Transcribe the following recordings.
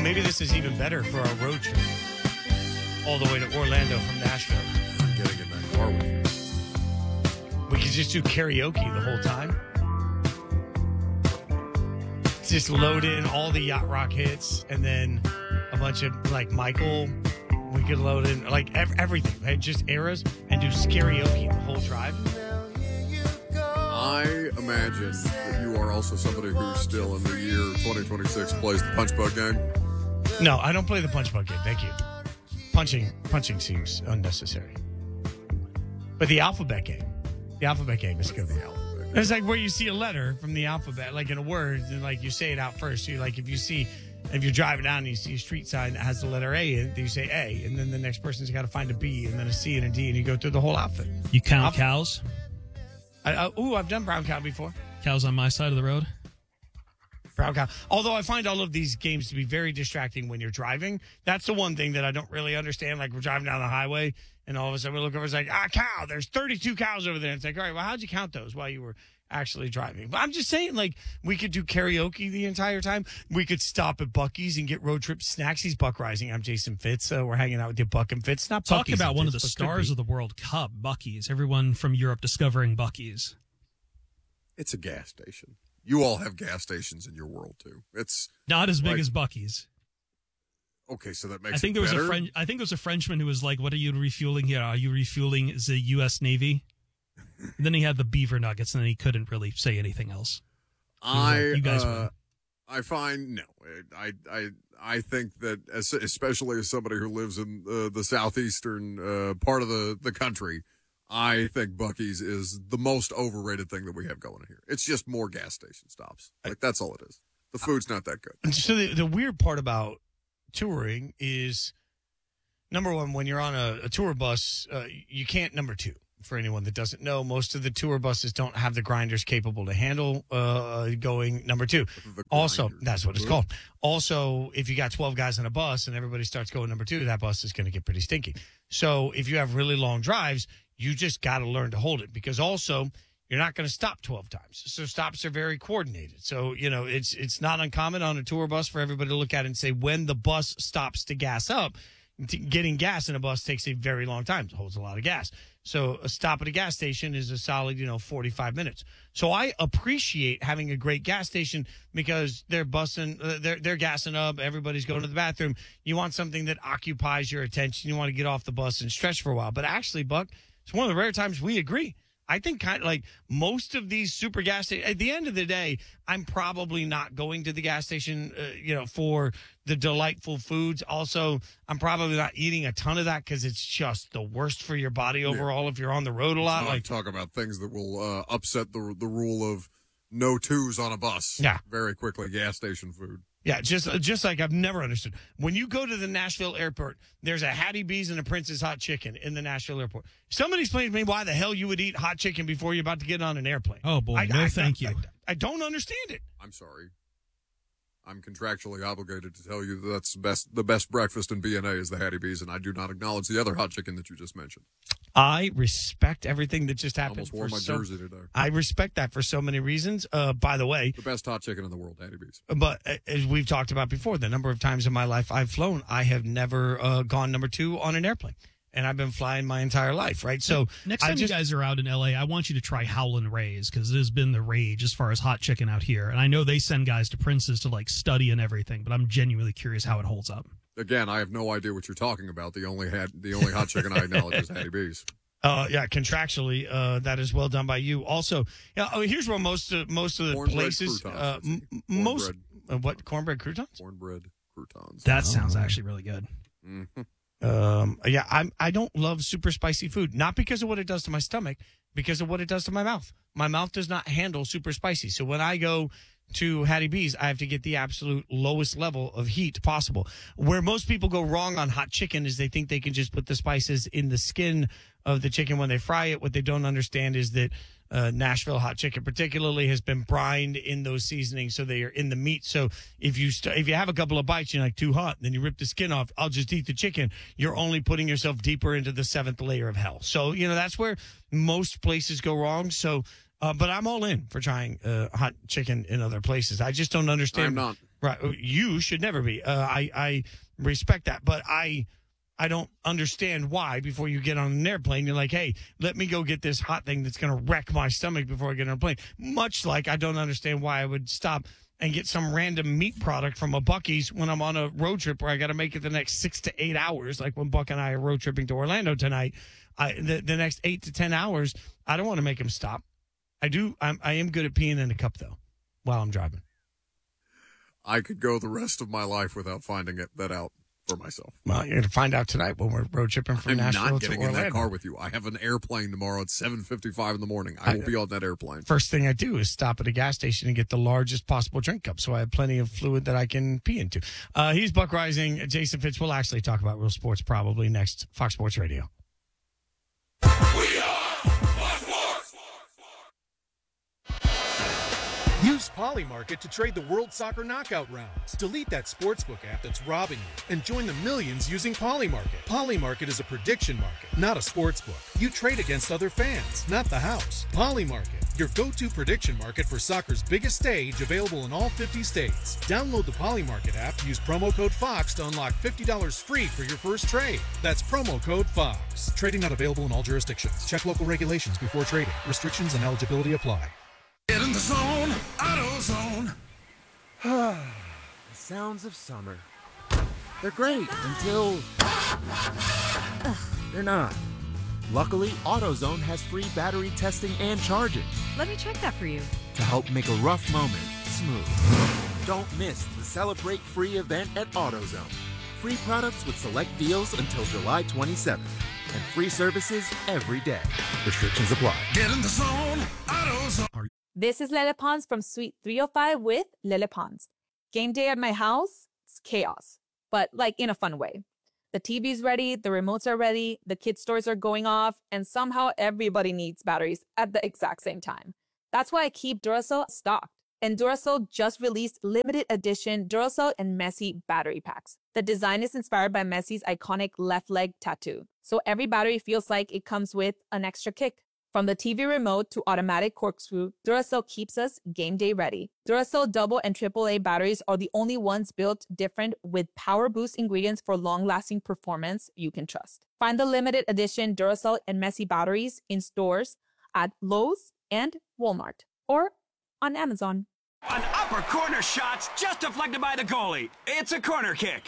maybe this is even better for our road trip all the way to Orlando from Nashville. I'm getting in that car with you. We could just do karaoke the whole time. Just load in all the yacht rock hits and then a bunch of like Michael. We could load in like everything, right? Just eras and do karaoke the whole drive. I imagine that you are also somebody who's still in the year 2026 plays the punch bug game. No, I don't play the punch bug game. Thank you. Punching seems unnecessary. But the alphabet game is good. It's like where you see a letter from the alphabet, like in a word, and like you say it out first. You like if you're driving down and you see a street sign that has the letter A, in it, you say A, and then the next person's got to find a B, and then a C and a D, and you go through the whole outfit. You count cows? I've done brown cow before. Cows on my side of the road? Brown cow. Although I find all of these games to be very distracting when you're driving. That's the one thing that I don't really understand. Like we're driving down the highway, and all of a sudden we look over, it's like, cow, there's 32 cows over there. And it's like, all right, well, how'd you count those while you were actually driving? But I'm just saying, like, we could do karaoke the entire time. We could stop at Buc-ee's and get road trip snacks. He's Buck Rising. I'm Jason Fitz. We're hanging out with you, Buck and Fitz. Not Talk Buc-ee's about one of the Fitz, stars of the World Cup, Buc-ee's. Everyone from Europe discovering Buc-ee's. It's a gas station. You all have gas stations in your world, too. It's not as big as Buc-ee's. Okay, so that makes I think it there better? was I think there was a Frenchman who was like, "What are you refueling here? Are you refueling the U.S. Navy?" And then he had the beaver nuggets, and then he couldn't really say anything else. You guys win. I find no. I think that especially as somebody who lives in the southeastern part of the country, I think Buc-ee's is the most overrated thing that we have going here. It's just more gas station stops. Like that's all it is. The food's not that good. So the weird part about touring is, number one, when you're on a tour bus, you can't. Number two, for anyone that doesn't know, most of the tour buses don't have the grinders capable to handle going. Number two, also, that's what it's called. Also, if you got 12 guys on a bus and everybody starts going number two, that bus is going to get pretty stinky. So if you have really long drives, you just got to learn to hold it, because also you're not going to stop 12 times. So stops are very coordinated. So, it's not uncommon on a tour bus for everybody to look at it and say, when the bus stops to gas up, getting gas in a bus takes a very long time. It holds a lot of gas. So a stop at a gas station is a solid, 45 minutes. So I appreciate having a great gas station because they're they're gassing up. Everybody's going to the bathroom. You want something that occupies your attention. You want to get off the bus and stretch for a while. But actually, Buck, it's one of the rare times we agree. I think kind of like most of these super gas stations, at the end of the day, I'm probably not going to the gas station, for the delightful foods. Also, I'm probably not eating a ton of that because it's just the worst for your body overall if you're on the road a lot. Like talk about things that will upset the rule of no twos on a bus. Yeah. Very quickly, gas station food. Yeah, just like I've never understood. When you go to the Nashville airport, there's a Hattie B's and a Prince's Hot Chicken in the Nashville airport. Somebody explain to me why the hell you would eat hot chicken before you're about to get on an airplane. Oh, boy, thank you. I don't understand it. I'm sorry. I'm contractually obligated to tell you that that's the best breakfast in BNA is the Hattie B's, and I do not acknowledge the other hot chicken that you just mentioned. I respect everything that just happened. Almost wore my jersey today. I respect that for so many reasons. By the way, the best hot chicken in the world, Hattie B's. But as we've talked about before, the number of times in my life I've flown, I have never gone number two on an airplane. And I've been flying my entire life, right? So next time you guys are out in L.A., I want you to try Howlin' Ray's, because it has been the rage as far as hot chicken out here. And I know they send guys to Prince's to like study and everything, but I'm genuinely curious how it holds up. Again, I have no idea what you're talking about. The only hot chicken I acknowledge is Hattie B's. Yeah, contractually, that is well done by you. Also, here's where most of the cornbread places, cornbread croutons? Cornbread croutons. That sounds actually really good. Mm-hmm. I don't love super spicy food, not because of what it does to my stomach, because of what it does to my mouth. My mouth does not handle super spicy. So when I go to Hattie B's, I have to get the absolute lowest level of heat possible. Where most people go wrong on hot chicken is they think they can just put the spices in the skin of the chicken when they fry it. What they don't understand is that Nashville hot chicken particularly has been brined in those seasonings, so they are in the meat. So if you have a couple of bites, you're like too hot, and then you rip the skin off, I'll just eat the chicken. You're only putting yourself deeper into the seventh layer of hell. So, that's where most places go wrong. So, but I'm all in for trying hot chicken in other places. I just don't understand. I'm not. Right. You should never be. I respect that, but I don't understand why before you get on an airplane, you're like, hey, let me go get this hot thing that's going to wreck my stomach before I get on a plane. Much like I don't understand why I would stop and get some random meat product from a Buc-ee's when I'm on a road trip where I got to make it the next 6 to 8 hours. Like when Buck and I are road tripping to Orlando tonight, the next 8 to 10 hours, I don't want to make him stop. I am good at peeing in a cup, though, while I'm driving. I could go the rest of my life without finding that out for myself. Well, you're going to find out tonight when we're road tripping from Nashville to Orlando. I'm not getting in that car with you. I have an airplane tomorrow at 7:55 in the morning. I will be on that airplane. First thing I do is stop at a gas station and get the largest possible drink cup so I have plenty of fluid that I can pee into. He's Buck Rising. Jason Fitz. We'll actually talk about real sports probably next. Fox Sports Radio. We are Fox Sports. Use Polymarket to trade the World Soccer Knockout rounds. Delete that sportsbook app that's robbing you and join the millions using Polymarket. Polymarket is a prediction market, not a sportsbook. You trade against other fans, not the house. Polymarket, your go-to prediction market for soccer's biggest stage, available in all 50 states. Download the Polymarket app, use promo code FOX to unlock $50 free for your first trade. That's promo code FOX. Trading not available in all jurisdictions. Check local regulations before trading. Restrictions and eligibility apply. Get in the zone, AutoZone. The sounds of summer. They're great until they're not. Luckily, AutoZone has free battery testing and charging Let me check that for you. to help make a rough moment smooth. Don't miss the Celebrate Free event at AutoZone. Free products with select deals until July 27th. And free services every day. Restrictions apply. Get in the zone, AutoZone. This is Lele Pons from Suite 305 with Lele Pons. Game day at my house, it's chaos, but like in a fun way. The TV's ready, the remotes are ready, the kids' stores are going off, and somehow everybody needs batteries at the exact same time. That's why I keep Duracell stocked. And Duracell just released limited edition Duracell and Messi battery packs. The design is inspired by Messi's iconic left leg tattoo, so every battery feels like it comes with an extra kick. From the TV remote to automatic corkscrew, Duracell keeps us game day ready. Duracell double and AAA batteries are the only ones built different with power boost ingredients for long-lasting performance you can trust. Find the limited edition Duracell and Messi batteries in stores at Lowe's and Walmart or on Amazon. An upper corner shot's just deflected by the goalie. It's a corner kick.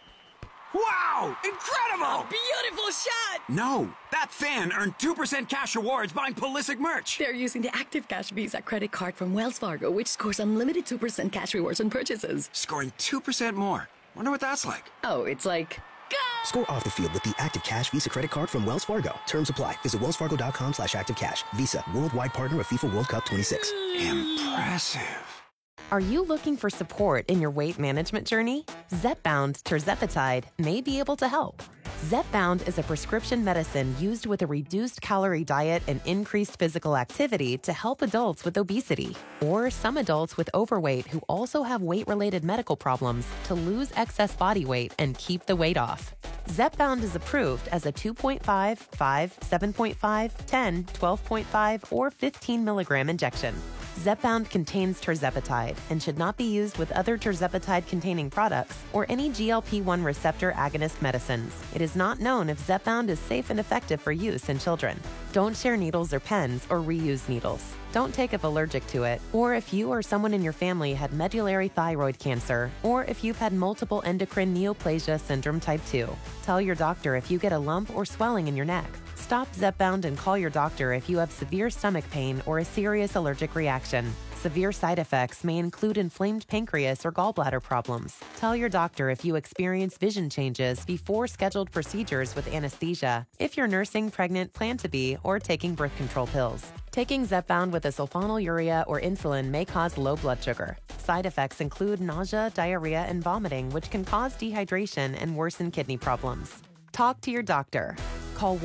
Wow! Incredible! Beautiful shot! No, that fan earned 2% cash rewards buying Pulisic merch. They're using the Active Cash Visa credit card from Wells Fargo, which scores unlimited 2% cash rewards on purchases. Scoring 2% more. Wonder what that's like. Oh, it's like... Go! Score off the field with the Active Cash Visa credit card from Wells Fargo. Terms apply. Visit wellsfargo.com/activecash. Visa, worldwide partner of FIFA World Cup 26. Impressive. Are you looking for support in your weight management journey? Zepbound tirzepatide may be able to help. Zepbound is a prescription medicine used with a reduced calorie diet and increased physical activity to help adults with obesity or some adults with overweight who also have weight-related medical problems to lose excess body weight and keep the weight off. Zepbound is approved as a 2.5, 5, 7.5, 10, 12.5, or 15 milligram injection. Zepbound contains tirzepatide and should not be used with other tirzepatide-containing products or any GLP-1 receptor agonist medicines. It is not known if Zepbound is safe and effective for use in children. Don't share needles or pens or reuse needles. Don't take if allergic to it, or if you or someone in your family had medullary thyroid cancer, or if you've had multiple endocrine neoplasia syndrome type 2. Tell your doctor if you get a lump or swelling in your neck. Stop Zepbound and call your doctor if you have severe stomach pain or a serious allergic reaction. Severe side effects may include inflamed pancreas or gallbladder problems. Tell your doctor if you experience vision changes before scheduled procedures with anesthesia, if you're nursing, pregnant, plan to be, or taking birth control pills. Taking Zepbound with a sulfonylurea or insulin may cause low blood sugar. Side effects include nausea, diarrhea, and vomiting, which can cause dehydration and worsen kidney problems. Talk to your doctor. Call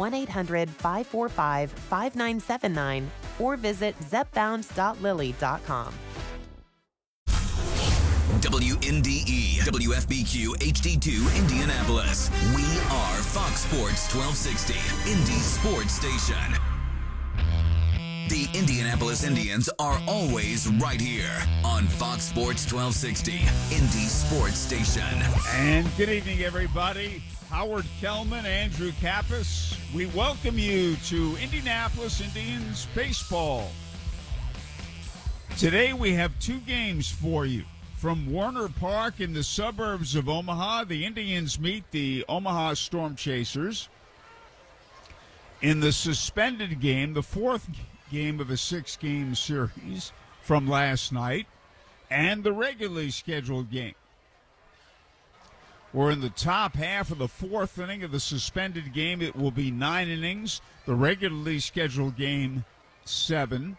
1-800-545-5979 or visit zepbound.lily.com. WNDE, WFBQ, HD2, Indianapolis. We are Fox Sports 1260, Indy Sports Station. The Indianapolis Indians are always right here on Fox Sports 1260, Indy Sports Station. And good evening, everybody. Howard Kellman, Andrew Kappas. We welcome you to Indianapolis Indians baseball. Today we have two games for you. From Warner Park in the suburbs of Omaha, the Indians meet the Omaha Storm Chasers. In the suspended game, the fourth game of a 6-game series from last night, and the regularly scheduled game. We're in the top half of the fourth inning of the suspended game. It will be 9 innings. The regularly scheduled game, 7.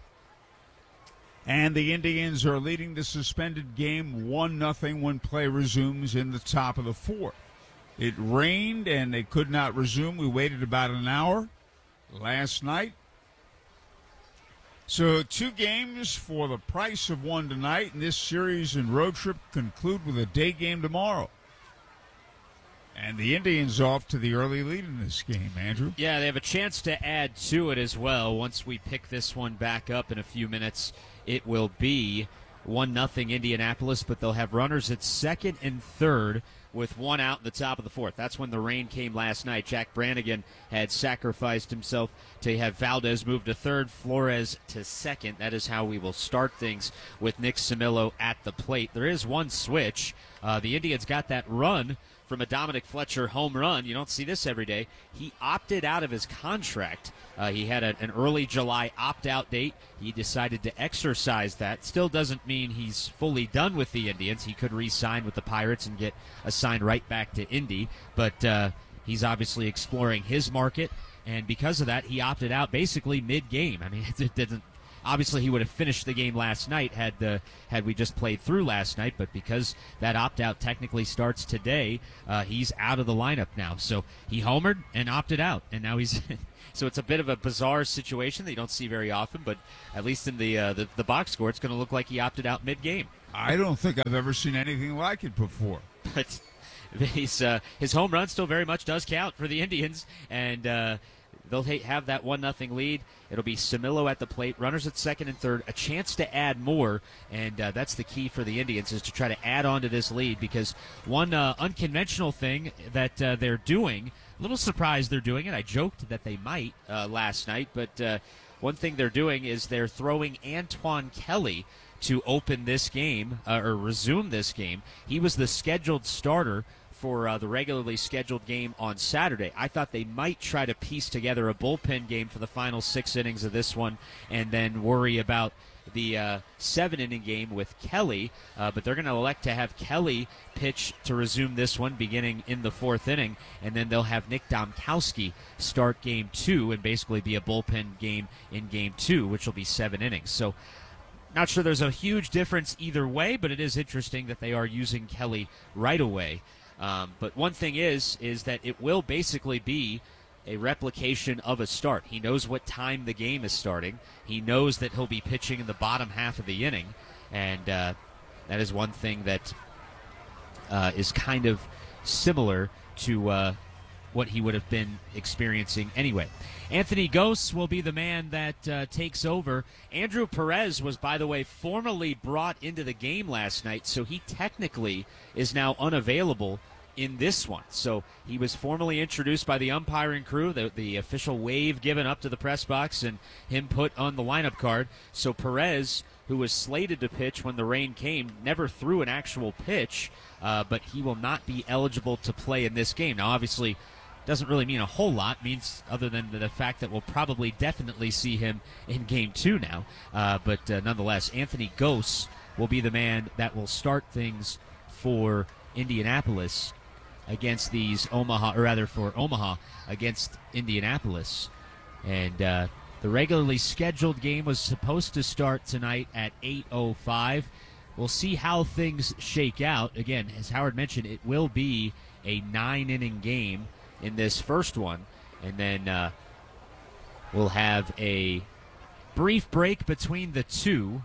And the Indians are leading the suspended game 1-0 when play resumes in the top of the fourth. It rained and they could not resume. We waited about an hour last night. So 2 games for the price of 1 tonight, and this series and road trip conclude with a day game tomorrow. And the Indians off to the early lead in this game, Andrew. Yeah, they have a chance to add to it as well. Once we pick this one back up in a few minutes, it will be 1-0 Indianapolis, but they'll have runners at second and third with 1 out in the top of the fourth. That's when the rain came last night. Jack Brannigan had sacrificed himself to have Valdez move to third, Flores to second. That is how we will start things with Nick Camillo at the plate. There is one switch. The Indians got that run from a Dominic Fletcher home run. You don't see this every day. He opted out of his contract. He had an early July opt-out date. He decided to exercise that. Still doesn't mean he's fully done with the Indians. He could re-sign with the Pirates and get assigned right back to Indy. But he's obviously exploring his market, and because of that, he opted out basically mid-game. I mean, it didn't. Obviously, he would have finished the game last night had we just played through last night, but because that opt-out technically starts today, he's out of the lineup now. So he homered and opted out, and now he's so it's a bit of a bizarre situation that you don't see very often, but at least in the box score, it's going to look like he opted out mid-game. I don't think I've ever seen anything like it before. But his home run still very much does count for the Indians, and they'll have that 1-0 lead. It'll be Camillo at the plate, runners at second and third, a chance to add more, and that's the key for the Indians is to try to add on to this lead because one unconventional thing that they're doing, a little surprised they're doing it. I joked that they might last night, but one thing they're doing is they're throwing Antoine Kelly to open this game or resume this game. He was the scheduled starter for the regularly scheduled game on Saturday. I thought they might try to piece together a bullpen game for the final 6 innings of this one and then worry about the 7-inning game with Kelly, but they're going to elect to have Kelly pitch to resume this one beginning in the 4th inning, and then they'll have Nick Domkowski start Game 2 and basically be a bullpen game in Game 2, which will be 7 innings. So not sure there's a huge difference either way, but it is interesting that they are using Kelly right away. But one thing is that it will basically be a replication of a start. He knows what time the game is starting. He knows that he'll be pitching in the bottom half of the inning, and that is one thing that is kind of similar to what he would have been experiencing anyway. Anthony Gose will be the man that takes over. Andrew Perez was, by the way, formally brought into the game last night, so he technically is now unavailable in this one. So he was formally introduced by the umpiring crew, the official wave given up to the press box, and him put on the lineup card. So Perez, who was slated to pitch when the rain came, never threw an actual pitch, but he will not be eligible to play in this game. Now, obviously, doesn't really mean a whole lot, means other than the fact that we'll probably definitely see him in Game 2 now. But nonetheless, Anthony Gose will be the man that will start things for Indianapolis against these for Omaha against Indianapolis. And the regularly scheduled game was supposed to start tonight at 8:05. We'll see how things shake out. Again, as Howard mentioned, it will be a 9-inning game in this first one, and then we'll have a brief break between the two,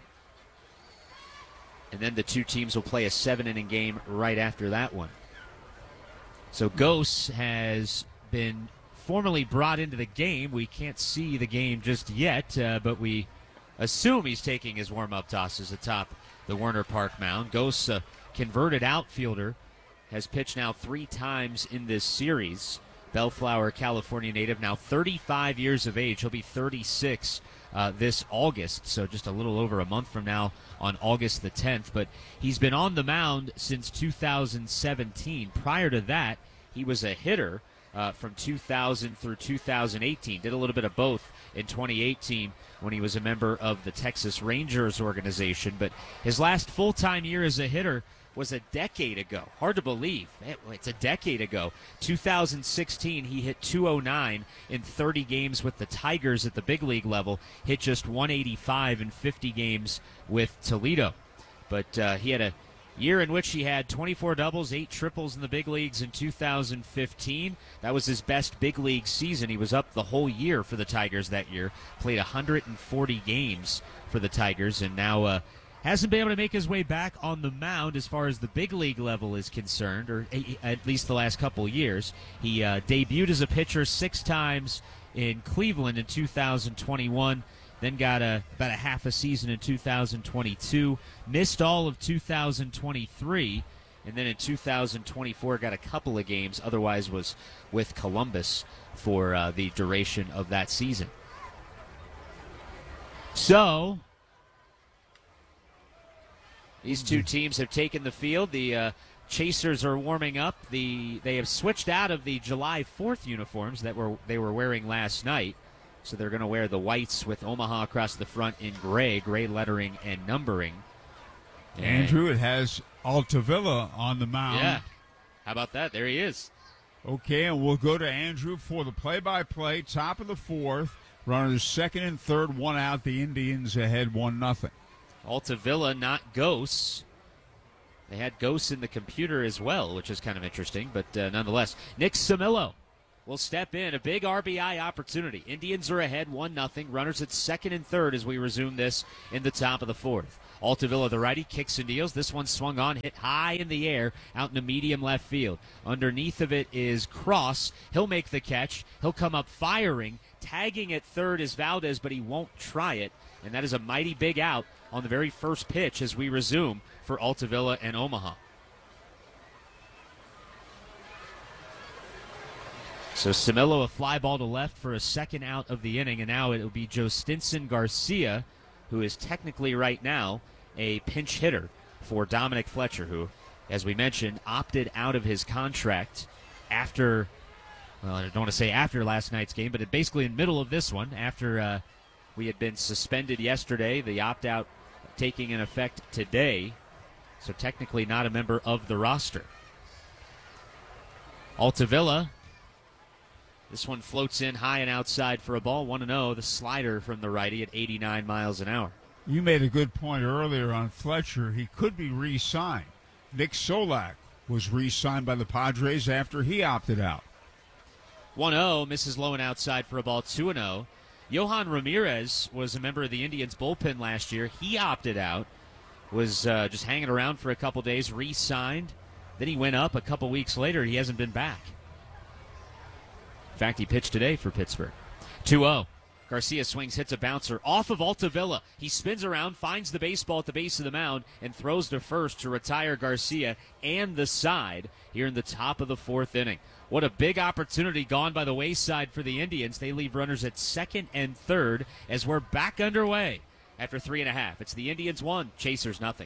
and then the two teams will play a 7-inning game right after that one. So Gose has been formally brought into the game. We can't see the game just yet, but we assume he's taking his warm-up tosses atop the Werner Park mound. Ghosts, converted outfielder, has pitched now 3 times in this series. Bellflower, California native, now 35 years of age. He'll be 36 this August, so just a little over a month from now on August the 10th. But he's been on the mound since 2017. Prior to that, he was a hitter from 2000 through 2018. Did a little bit of both in 2018 when he was a member of the Texas Rangers organization. But his last full-time year as a hitter was a decade ago. Hard to believe. It's a decade ago. 2016, he hit 209 in 30 games with the Tigers at the big league level. Hit just 185 in 50 games with Toledo. But he had a year in which he had 24 doubles, 8 triples in the big leagues in 2015. That was his best big league season. He was up the whole year for the Tigers that year. Played 140 games for the Tigers, and now hasn't been able to make his way back on the mound as far as the big league level is concerned, or at least the last couple years. He debuted as a pitcher 6 times in Cleveland in 2021, then got about a half a season in 2022, missed all of 2023, and then in 2024 got a couple of games, otherwise was with Columbus for the duration of that season. So these two teams have taken the field. The Chasers are warming up. They have switched out of the July 4th uniforms that they were wearing last night. So they're going to wear the whites with Omaha across the front in gray lettering and numbering. Andrew, it has Altavilla on the mound. Yeah. How about that? There he is. Okay, and we'll go to Andrew for the play-by-play. Top of the 4th. Runners second and third, 1 out. The Indians ahead 1-0. Altavilla, not Ghosts. They had Ghosts in the computer as well, which is kind of interesting, but nonetheless. Nick Samillo will step in. A big RBI opportunity. Indians are ahead 1-0. Runners at second and third as we resume this in the top of the 4th. Altavilla, the righty, kicks and deals. This one swung on, hit high in the air, out into medium left field. Underneath of it is Cross. He'll make the catch. He'll come up firing. Tagging at third is Valdez, but he won't try it. And that is a mighty big out on the very first pitch as we resume for Altavilla and Omaha. So Samillo, a fly ball to left for a second out of the inning, and now it will be Joe Stinson Garcia, who is technically right now a pinch hitter for Dominic Fletcher, who, as we mentioned, opted out of his contract after, well, I don't want to say after last night's game, but basically in the middle of this one, after we had been suspended yesterday, the opt-out taking in effect today, so technically not a member of the roster. Altavilla, this one floats in high and outside for a ball, 1-0, the slider from the righty at 89 miles an hour. You made a good point earlier on Fletcher. He could be re-signed. Nick Solak was re-signed by the Padres after he opted out. 1-0, misses low and outside for a ball, 2-0. Johan Ramirez was a member of the Indians bullpen last year. He opted out, was just hanging around for a couple days, re-signed. Then he went up a couple weeks later. He hasn't been back. In fact, he pitched today for Pittsburgh. 2-0. Garcia swings, hits a bouncer off of Altavilla. He spins around, finds the baseball at the base of the mound, and throws to first to retire Garcia and the side here in the top of the 4th inning. What a big opportunity gone by the wayside for the Indians. They leave runners at second and third as we're back underway after 3.5. It's the Indians 1, Chasers nothing.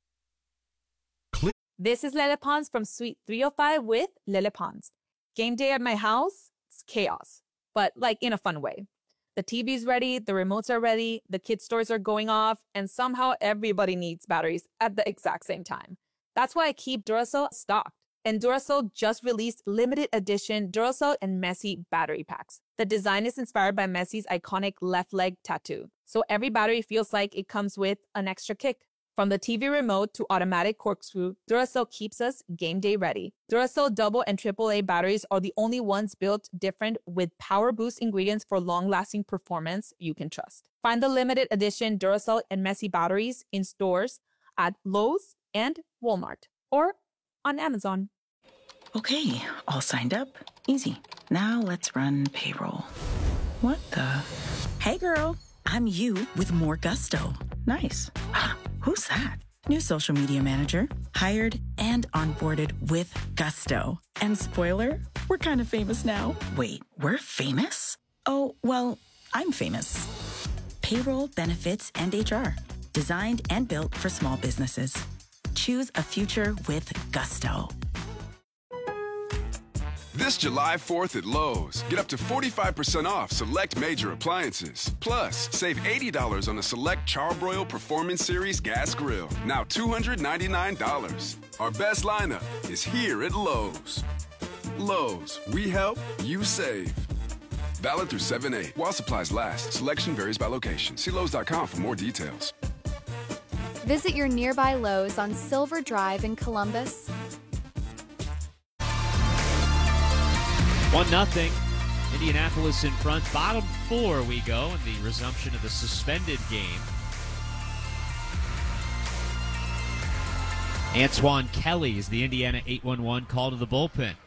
This is Lele Pons from Suite 305 with Lele Pons. Game day at my house, it's chaos, but like in a fun way. The TV's ready, the remotes are ready, the kids' toys are going off, and somehow everybody needs batteries at the exact same time. That's why I keep Duracell stocked. And Duracell just released limited edition Duracell and Messi battery packs. The design is inspired by Messi's iconic left leg tattoo, so every battery feels like it comes with an extra kick. From the TV remote to automatic corkscrew, Duracell keeps us game day ready. Duracell double and AAA batteries are the only ones built different with power boost ingredients for long-lasting performance you can trust. Find the limited edition Duracell and Messi batteries in stores at Lowe's and Walmart or on Amazon. Okay, all signed up. Easy. Now let's run payroll. What the? Hey girl, I'm you with more gusto. Nice. Who's that? New social media manager. Hired and onboarded with gusto. And spoiler, we're kind of famous now. Wait, we're famous? Oh, well, I'm famous. Payroll, benefits, and HR. Designed and built for small businesses. Choose a future with gusto. This July 4th at Lowe's, get up to 45% off select major appliances. Plus, save $80 on a select Charbroil Performance Series gas grill, now $299. Our best lineup is here at Lowe's. Lowe's, we help, you save. Valid through 7/8. While supplies last, selection varies by location. See Lowe's.com for more details. Visit your nearby Lowe's on Silver Drive in Columbus. 1-0. Indianapolis in front. Bottom 4 we go in the resumption of the suspended game. Antoine Kelly is the Indiana 8-1-1 call to the bullpen.